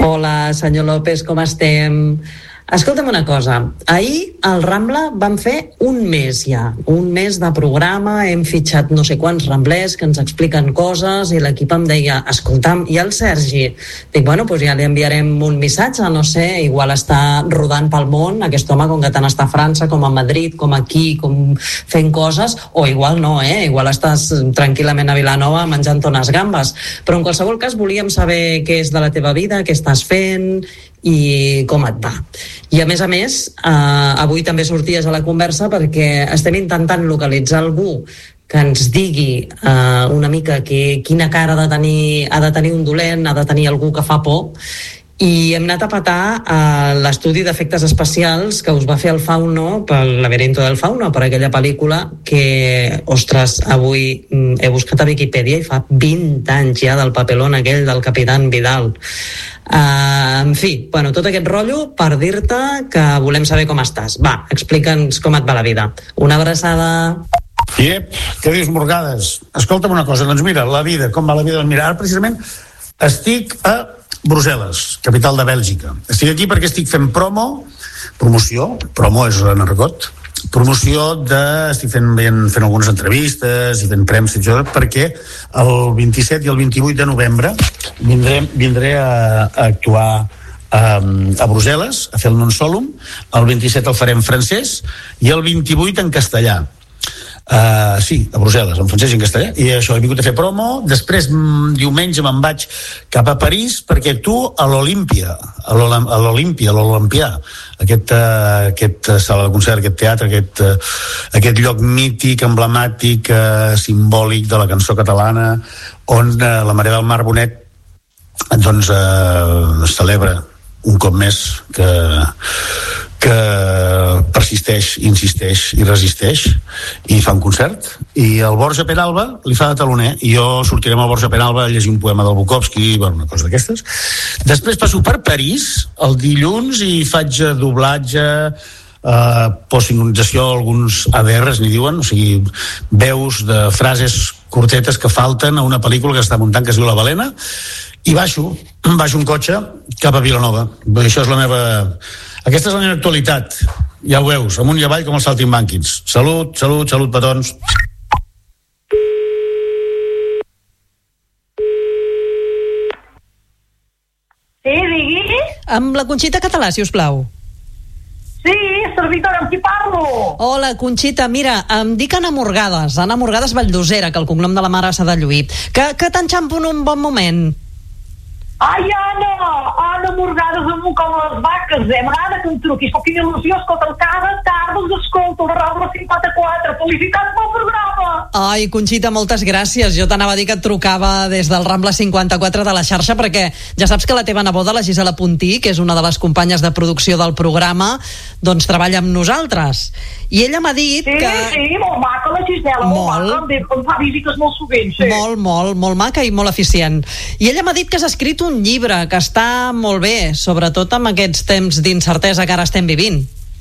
Hola, senyor López, com estem? Escolta'm una cosa, ahir al Rambla vam fer un mes ja, un mes de programa, hem fitxat no sé quants ramblers que ens expliquen coses i l'equip em deia, escolta'm, i el Sergi? Dic, bueno, doncs ja li enviarem un missatge, no sé, igual està rodant pel món, aquest home, com que tant està a França, com a Madrid, com aquí, com fent coses, o igual no, igual estàs tranquil·lament a Vilanova menjant unes gambes, però en qualsevol cas volíem saber què és de la teva vida, què estàs fent i com et va. I a més, avui també sorties a la conversa perquè estem intentant localitzar algú que ens digui una mica quina cara ha de tenir un dolent, ha de tenir algú que fa por, i hem anat a petar l'estudi d'efectes especials que us va fer el Fauno pel Laberinto del Fauno, per aquella pel·lícula que, ostres, avui he buscat a Viquipèdia i fa 20 anys ja del papelón aquell del Capitán Vidal. En fi, bueno, tot aquest rotllo per dir-te que volem saber com estàs. Va, explica'ns com et va la vida. Una abraçada. Iep, què dius, Morgades? Escolta'm una cosa, doncs mira, la vida, com va la vida? Doncs mira, ara precisament estic a Brussel·les, capital de Bèlgica. Estic aquí perquè estic fent promoció és en argot, estic fent algunes entrevistes i fent prems, perquè el 27 i el 28 de novembre vindré a actuar a Brussel·les, a fer el Non Solum. El 27 el faré en francès i el 28 en castellà. Sí, a Brussel·les, en francès i en castellà, i això, he vingut a fer promo. Després diumenge me'n vaig cap a París perquè actuo a l'Olímpia, aquest sala de concert, aquest teatre, aquest lloc mític, emblemàtic, simbòlic de la cançó catalana, on la Marea del Mar Bonet doncs celebra un cop més que persisteix, insisteix i resisteix, i fa un concert, i el Borja Penalba li fa de taloner, i jo sortiré amb el Borja Penalba a llegir un poema del Bukowski, una cosa d'aquestes. Després passo per París el dilluns i faig doblatge, postsintonització, alguns ADRs n'hi diuen, o sigui, veus de frases curtetes que falten a una pel·lícula que està muntant que es diu La Balena, i baixo un cotxe cap a Vilanova. Això és aquesta és la meva actualitat, ja ho veus, amunt i avall com els saltimbanquis. Salut, petons. Sí, digui? Amb la Conxita Català, si us plau. Sí, servidora, amb qui parlo? Hola, Conxita, mira, em dic Anna Morgades Valldosera, que el cognom de la mare s'ha de lluir. Que t'enxampo en un bon moment. Ai, Anna Morgades amunt com les vaques, m'agrada que em truquis, però quina il·lusió, escolta, cada tarda us escolto la Rambla 54, felicitats pel programa. Ai, Conxita, moltes gràcies, jo t'anava a dir que et trucava des del Rambla 54 de la xarxa, perquè ja saps que la teva neboda, la Gisela Puntí, que és una de les companyes de producció del programa, doncs treballa amb nosaltres, i ella m'ha dit que... Sí, molt maca la Gisela, molt maca, em fa visites molt sovint, sí. Molt maca i molt eficient, i ella m'ha dit que has escrit un llibre que està molt bé, sobretot amb aquests temps d'incertesa que ara estem vivint.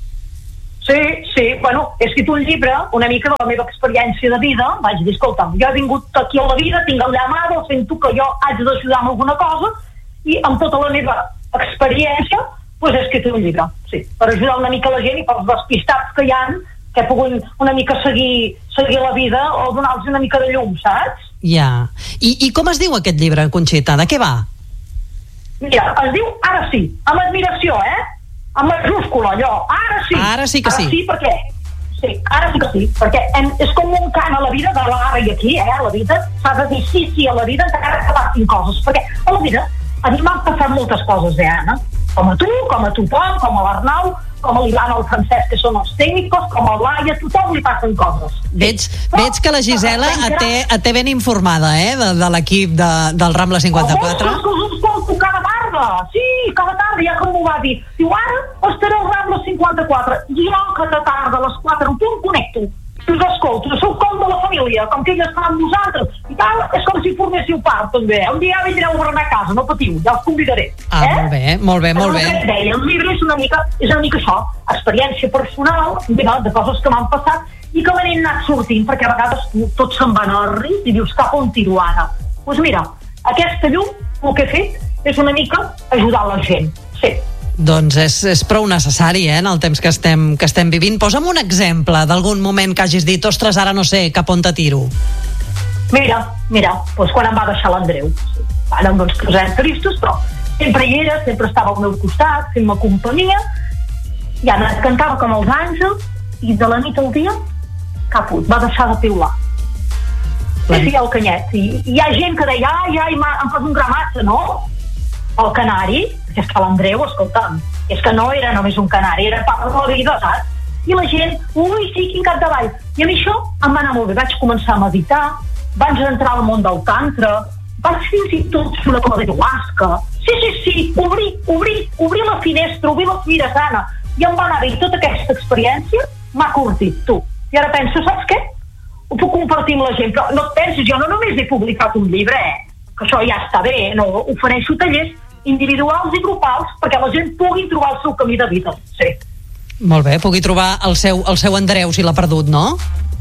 Sí, bueno, he escrit un llibre una mica de la meva experiència de vida. Vaig dir, escolta'm, jo he vingut aquí a la vida, tinc el llamado, sento que jo haig d'ajudar amb alguna cosa, i amb tota la meva experiència doncs he escrit un llibre, sí, per ajudar una mica la gent i pels despistats que hi ha, que puguin una mica seguir la vida o donar-los una mica de llum, saps? Ja. I com es diu aquest llibre, Conxita? De què va? Mira, es diu Ara sí, amb admiració, amb majúscula, allò, ara sí. Ara sí que sí. Ara sí, perquè... Sí, ara sí que sí, perquè és com un cant a la vida de l'ara i aquí, a la vida, s'ha de dir sí a la vida encara que passin coses, perquè a la vida a mi m'han passat moltes coses, Anna? Com a tu, com a tothom, com a l'Arnau, com a l'Ivan, el Francesc, que són els tècnics, com a Laia, a tothom li passen coses. Veig que la Gisela et té ben informada, de l'equip del Rambla 54. Cada tarda, sí, cada tarda, ja com m'ho va dir. Diu, ara estaré al Rambla 54. Jo cada tarda a les 4 en punt connecto. I us escolto, sou com de la família, com que ella està amb nosaltres. I tal, és com si forméssiu part, també. Un dia vindreu a berenar a casa, no patiu, ja us convidaré. Molt bé. El que deia, el llibre és una mica això, experiència personal, de coses que m'han passat i que me n'he anat sortint, perquè a vegades tots se'n van al risc i dius, cap on tiro ara? Doncs mira, aquesta llum, el que he fet és una mica ajudar la gent, sí. Doncs és prou necessari, en el temps que estem vivint. Posa'm un exemple d'algun moment que hagis dit, ostres, ara no sé cap on te tiro. Mira, doncs quan em va deixar l'Andreu. Ara doncs posem tristos, però sempre hi era, sempre estava al meu costat, fent-me companyia, i ara cantava com els àngels, i de la nit al dia, caput, va deixar de piular. Sí, el canyet. I hi ha gent que deia, em fas un gramatge, no? El canari, és que l'Andreu, escolta'm, és que no era només un canari, era part de la vida, saps? I la gent, ui, sí, quin capdavall. I a mi això em va anar molt bé. Vaig començar a meditar, vaig entrar al món del tantra, vaig fins i tot fer una cosa d'ayahuasca. Sí, obrir la finestra, obrir la firesana, i em va anar bé. Tota aquesta experiència m'ha curtit, tu. I ara penso, saps què? Ho puc compartir amb la gent, però no et pensis, jo no només he publicat un llibre, que això ja està bé, no, ofereixo tallers individuals i grupals perquè la gent pugui trobar el seu camí de vida, sí. Molt bé, pugui trobar el seu Andreu si l'ha perdut, no?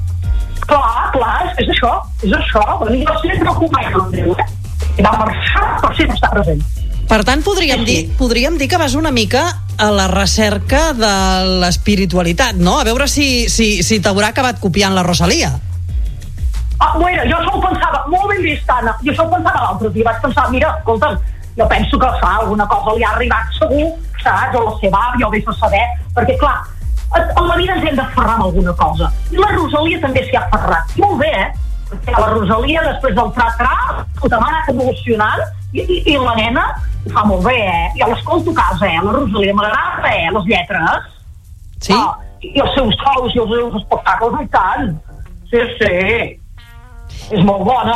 Clar, és això. Jo sempre ocupar l'Andreu, i va marxar per sempre estar present. Per tant, podríem dir que vas una mica a la recerca de l'espiritualitat, no? A veure si t'haurà acabat copiant la Rosalia. Bueno, jo això ho pensava, molt ben vist, Anna. Jo això ho pensava l'altre dia, vaig pensar, mira, escolta'm, jo penso que alguna cosa li ha arribat segur, saps? O la seva àvia, o vés a saber, perquè clar, a la vida ens hem d'aferrar amb alguna cosa. I la Rosalia també s'hi ha aferrat. Molt bé, perquè la Rosalia, després del tra-tra, m'ha anat evolucionant, i la nena ho fa molt bé, Jo l'escolto a casa, La Rosalia m'agrada, les lletres. Sí? I els seus shows i els seus espectacles, i tant. Sí. És molt bona.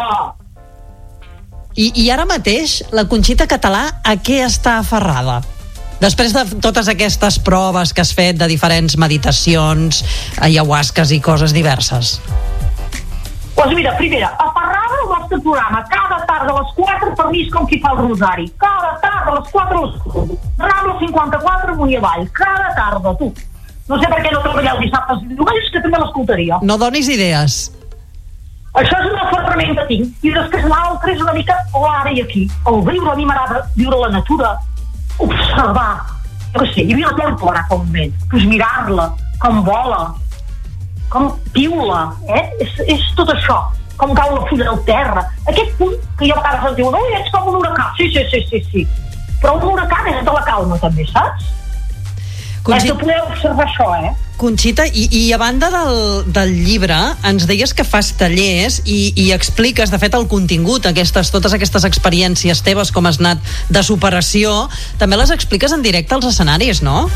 I ara mateix, la Conxita Català, a què està aferrada? Després de totes aquestes proves que has fet de diferents meditacions, ayahuasques i coses diverses. Doncs mira, primera, aferrada al nostre programa. Cada tarda a les 4 per mi és com qui fa el rosari. Cada tarda a les 4 Rambla 54 amunt i avall. Cada tarda, tu. No sé per què no treballeu dissabtes i diumenges, que també l'escoltaria. No donis idees. Això és un aferrament que tinc. I després l'altre és una mica l'ara i aquí. El viure, a mi m'agrada viure la natura, observar, jo què sé, hi havia la tórtora fa un moment, doncs mirar-la, com vola, com piula, és tot això, com cau la fulla del terra. Aquest punt que jo a vegades em diuen, ets com un huracà, sí, però un huracà és de la calma també, saps? Hem de poder observar això, Conxita, i a banda del llibre, ens deies que fas tallers i expliques, de fet, el contingut, totes aquestes experiències teves, com has anat de superació, també les expliques en directe als escenaris, no?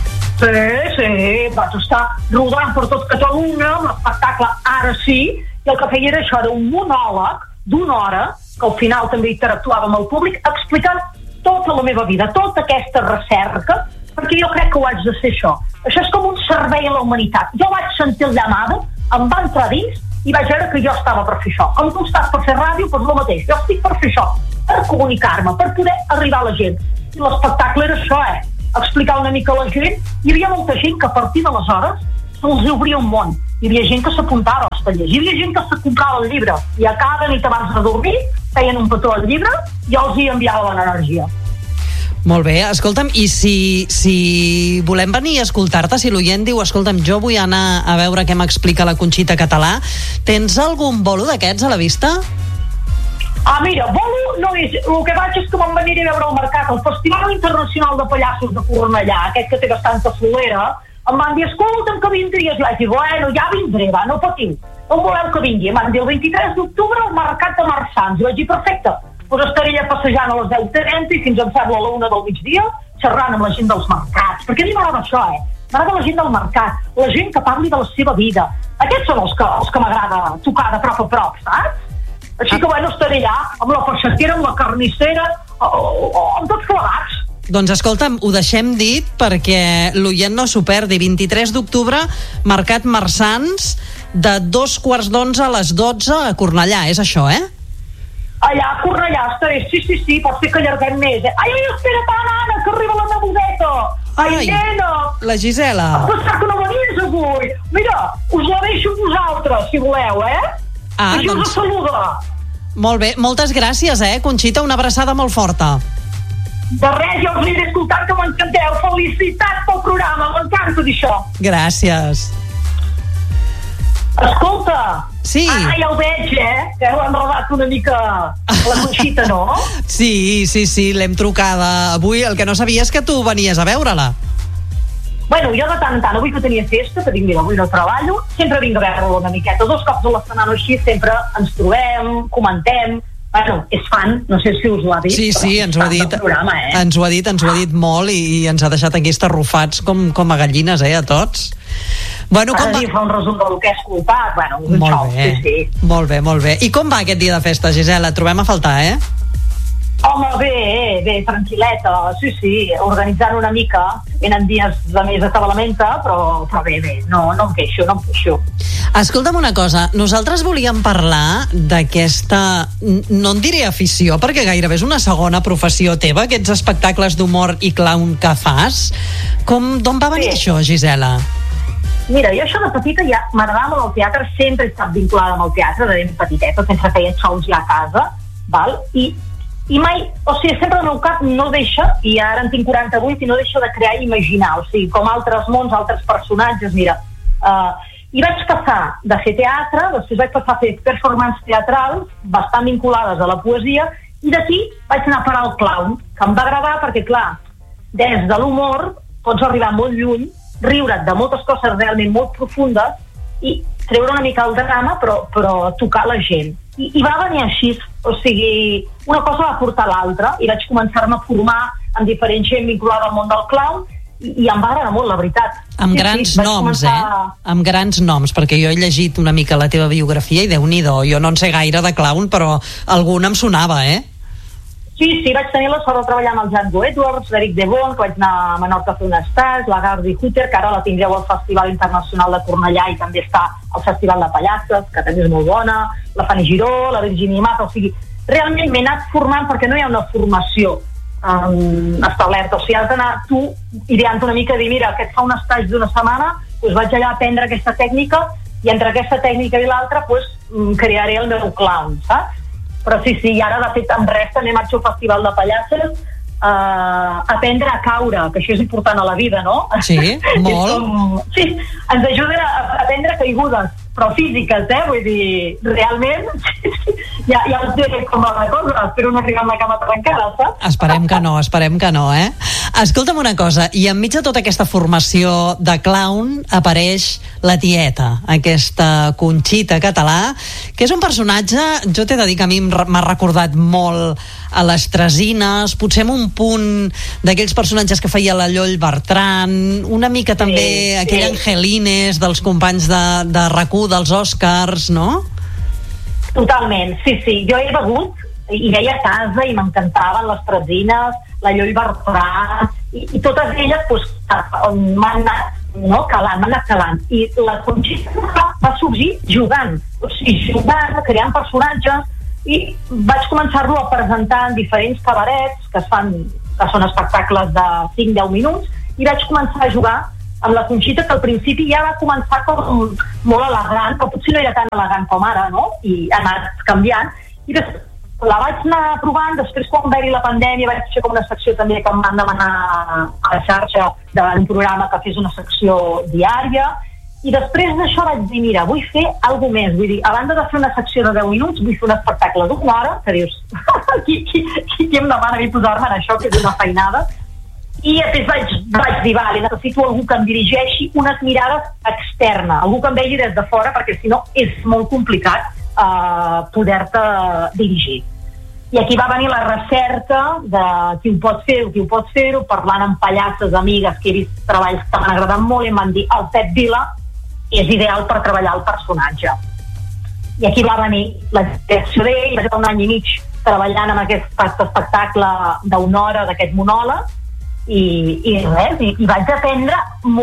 Sí, vaig estar rodant per tot Catalunya amb l'espectacle Ara sí, i el que feia era això, era un monòleg d'una hora, que al final també interactuava amb el públic, explicant tota la meva vida, tota aquesta recerca, perquè jo crec que ho haig de ser això. Això és com un servei a la humanitat. Jo vaig sentir el llamada, em va entrar dins i vaig veure que jo estava per fer això. Com tu estàs per fer ràdio, doncs el mateix. Jo estic per fer això, per comunicar-me, per poder arribar a la gent. I l'espectacle era això, explicar una mica a la gent. Hi havia molta gent que a partir d'aleshores se'ls obria un món. Hi havia gent que s'apuntava als tallers, hi havia gent que se comprava el llibre i a cada nit abans de dormir feien un petó al llibre i jo els hi enviava l'energia. Molt bé, escolta'm, i si volem venir a escoltar-te, si l'oient diu, escolta'm, jo vull anar a veure què m'explica la Conxita Català, tens algun bolo d'aquests a la vista? Mira, bolo no és... El que vaig és que me'n veniré a veure al mercat, el Festival Internacional de Pallassos de Cornellà, aquest que té bastanta solera, em van dir, escolta'm, que vindries, i vaig dir, bueno, ja vindré, va, no patiu, on voleu que vingui? Em van dir, el 23 d'octubre al Mercat de Marsans, i vaig dir, perfecte, doncs estaré allà passejant a les 10:30 i fins em sembla a la 1 del migdia xerrant amb la gent dels mercats, perquè a mi m'agrada això, m'agrada la gent del mercat, la gent que parli de la seva vida. Aquests són els que m'agrada tocar de prop a prop, saps? Així que bueno, estaré allà amb la peixatera, amb la carnissera, amb tots plegats. Doncs escolta'm, ho deixem dit perquè l'oient no s'ho perdi. 23 d'octubre, Mercat Marsans, de 2:15 a les 12 a Cornellà, és això, Allà a Cornellà estaré, sí, pot ser que allarguem més, Ai, espera tant, Anna, que arriba la nebudeta! Ai, nena! La Gisela! Pensar que no venies avui! Mira, us la deixo vosaltres, si voleu, Així us saluda! Molt bé, moltes gràcies, Conxita, una abraçada molt forta. De res, jo us aniré escoltant, que m'encanteu. Felicitats pel programa, m'encanta d'això. Gràcies. Escolta, sí. Ja ho veig, que heu enredat una mica la Conxita, no? Sí, l'hem trucada avui. El que no sabia és que tu venies a veure-la. Bueno, jo de tant en tant, avui que tenia festa, que dic, mira, avui no treballo, sempre vinc a veure-la una miqueta. 2 cops a la setmana o així, sempre ens trobem, comentem. Bueno, és fan, no sé si us ho ha dit. Sí, ens ho ha dit. Programa, ens ho ha dit molt i ens ha deixat aquí estarrufats com a gallines, a tots. Bueno, com va? Fa un resum del que he escoltat. Bueno, molt bé, sí. Molt bé. I com va aquest dia de festa, Gisela? Et trobem a faltar, Home, bé, tranquil·leta, sí, organitzant una mica, venen dies de més atabalamenta, però bé, no em queixo. Escolta'm una cosa, nosaltres volíem parlar d'aquesta, no en diré afició, perquè gairebé és una segona professió teva, aquests espectacles d'humor i clown que fas. D'on va venir això, Gisela? Mira, jo això de petita ja m'agradava molt el teatre, sempre he estat vinculada amb el teatre, de ben petiteta, sempre feia shows ja a casa, val? I mai, sempre el meu cap no deixa, i ara en tinc 48 i no deixa de crear i imaginar, com altres mons, altres personatges, mira. I vaig passar de fer teatre, després vaig passar a fer performances teatrals bastant vinculades a la poesia, i d'aquí vaig anar a parar al clown, que em va agradar perquè, clar, des de l'humor pots arribar molt lluny, riure't de moltes coses realment molt profundes i treure una mica el drama, però tocar la gent. I va venir així, una cosa va portar l'altra, i vaig començar-me a formar amb diferent gent vinculada al món del clown, i em va agradar molt, la veritat. Amb grans noms, Amb grans noms, perquè jo he llegit una mica la teva biografia i Déu-n'hi-do, jo no en sé gaire de clown, però algun em sonava, Sí, vaig tenir la sort de treballar amb el Django Edwards, l'Eric Devon, que vaig anar a Menorca a fer un estat, la Gardi Hutter, que ara la tindreu al Festival Internacional de Cornellà i també està al Festival de Pallasses, que també és molt bona, la Fanny Giró, la Virginia Mata, realment m'he anat formant perquè no hi ha una formació establerta, has d'anar tu ideant una mica, dir, mira, aquest fa un estatge d'una setmana, doncs vaig allà a aprendre aquesta tècnica i entre aquesta tècnica i l'altra crearé el meu clown, saps? Però sí, i ara de fet en res també marxo al Festival de Pallasses a aprendre a caure, que això és important a la vida, no? Sí, molt. Sí, ens ajuden a aprendre caigudes, però físiques, vull dir, realment ja us diré com va la cosa, espero no arribar amb la cama trencada, saps? Esperem que no, Escolta'm una cosa, i enmig de tota aquesta formació de clown apareix la tieta, aquesta Conxita Català, que és un personatge, jo t'he de dir que a mi m'ha recordat molt a les Tresines, potser amb un punt d'aquells personatges que feia la Lloll Bertran, una mica també aquell Angelines dels companys de RAC1, dels Oscars, no? Totalment, sí. Jo he begut i veia a casa i m'encantaven les Tresines, la Lloll Bertran, i totes elles m'han anat calant. I la Conxita va sorgir jugant, creant personatges, i vaig començar-lo a presentar en diferents cabarets que són espectacles de 5-10 minuts, i vaig començar a jugar amb la Conxita, que al principi ja va començar com molt elegant, però potser no era tan elegant com ara, no? I ha anat canviant, i la vaig anar provant. Després, quan va haver la pandèmia, vaig fer com una secció també que em van demanar a la xarxa d'un programa que fes una secció diària, i després d'això vaig dir, mira, vull fer alguna més, vull dir, a banda de fer una secció de 10 minuts, vull fer un espectacle d'1 hora, que dius, qui em demana a mi posar-me en això, que és una feinada. I després vaig dir, vale, necessito algú que em dirigeixi unes mirades externes, algú que em vegi des de fora, perquè si no és molt complicat poder-te dirigir. I aquí va venir la recerca de qui ho pot fer-ho, parlant amb pallasses, amigues, que he vist treballs que m'han agradat molt, i em van dir, el Pep Vila és ideal per treballar el personatge. I aquí va venir la direcció d'ell, vaig estar 1 any i mig treballant amb aquest espectacle d'1 hora, d'aquest monòleg, i res, i vaig aprendre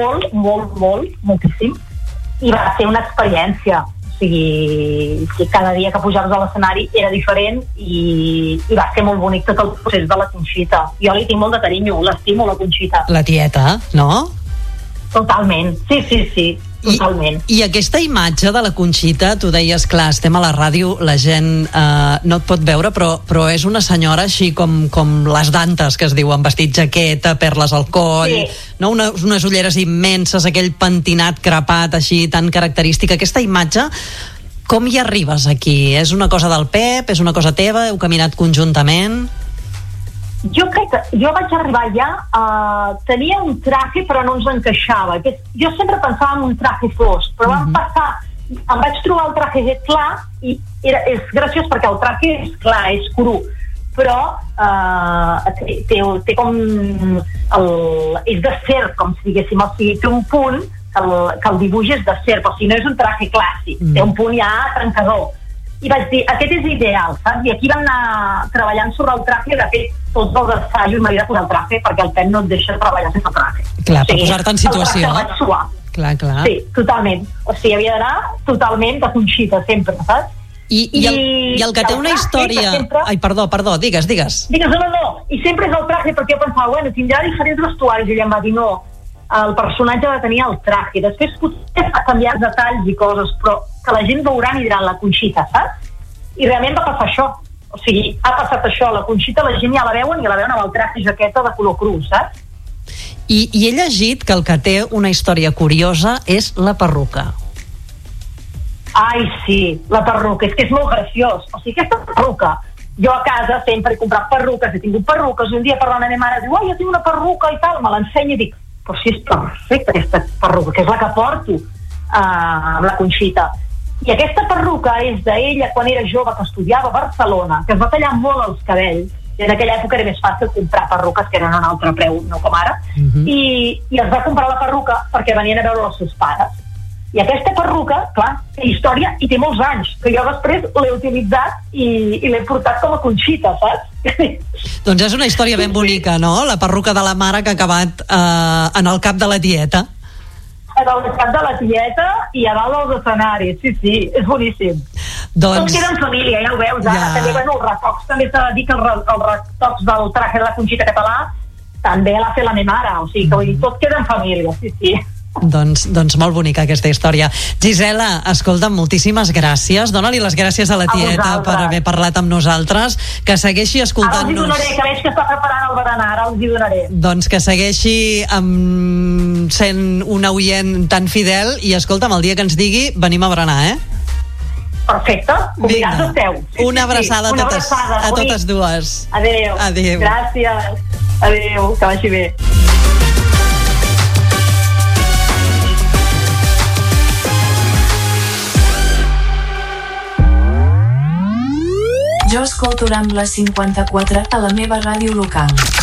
moltíssim, i va ser una experiència. O sigui, cada dia que pujaves a l'escenari era diferent, i va ser molt bonic tot el procés de la Conxita. Jo li tinc molt de carinyo, l'estimo, la Conxita. La tieta, no? Totalment, sí. totalment. I aquesta imatge de la Conxita, tu deies, clar, estem a la ràdio, la gent no et pot veure, però és una senyora així com les Dantes, que es diuen, vestit jaqueta, perles al coll, no? Unes ulleres immenses, aquell pentinat crepat així tan característic. Aquesta imatge, com hi arribes aquí? És una cosa del Pep? És una cosa teva? Heu caminat conjuntament? Jo crec que jo vaig arribar ja tenia un traje però no ens encaixava. Jo sempre pensava en un traje fosc, però em vaig trobar el traje clar i és graciós perquè el traje és clar, és cru, però té com és de serp, com si diguéssim, o sigui, té un punt que el dibuix és de serp, o sigui, no és un traje clàssic, té un punt ja trencador. I vaig dir, aquest és ideal, saps? I aquí vam anar treballant sobre el traje, de fet, tots els assajos m'havia de posar el traje perquè el Pep no et deixa treballar sense traje. Clar, per posar-te en situació. El traje el vaig suar. Clar. Sí, totalment. O sigui, havia d'anar totalment de Conxita, sempre, saps? I el que té una història... Sempre... Ai, perdó, digues. Digues, no. I sempre és el traje, perquè jo pensava, bueno, tindrà diferents vestuaris, i ella em va dir, no, el personatge ha de tenir el traje. Després potser ha canviat detalls i coses, però que la gent veurà i diran la Conxita, saps? I realment va passar això. O sigui, ha passat això, la Conxita, la gent ja la veuen i la veuen amb el traje i jaqueta de color cru, saps? I he llegit que el que té una història curiosa és la perruca. Ai, sí, la perruca, és que és molt graciós. O sigui, aquesta perruca, jo a casa sempre he comprat perruques, he tingut perruques, i un dia parlant amb ma mare, diu, jo tinc una perruca i tal, me l'ensenya i dic, però si és perfecta aquesta perruca, que és la que porto amb la Conxita. I aquesta perruca és d'ella quan era jove, que estudiava a Barcelona, que es va tallar molt els cabells, i en aquella època era més fàcil comprar perruques que eren a un altre preu, no com ara, i es va comprar la perruca perquè venien a veure els seus pares. I aquesta perruca, clar, té història i té molts anys, que jo després l'he utilitzat i l'he portat com a Conxita, saps? Doncs és una història ben bonica, no? La perruca de la mare que ha acabat en el cap de la tieta. En el cap de la tieta i a dalt dels escenaris, sí, és boníssim. Tot queda en família, ja ho veus, ara. També, bueno, els retocs, també s'ha de dir que els retocs del traje de la Conxita català també l'ha fet la meva mare, o sigui, que vull dir, tot queda en família, sí. Doncs molt bonica aquesta història. Gisela, escolta, moltíssimes gràcies. Dóna-li les gràcies a la tieta per haver parlat amb nosaltres. Que segueixi escoltant-nos. Ara els hi donaré, que veig que està preparant el berenar, ara els hi donaré. Doncs que segueixi sent una oient tan fidel i escolta'm, el dia que ens digui venim a berenar, Perfecte, convidats esteu. Una abraçada a totes dues. Adéu. Gràcies. Adéu, que vagi bé. Jo escolto Rambla 54 a la meva ràdio local.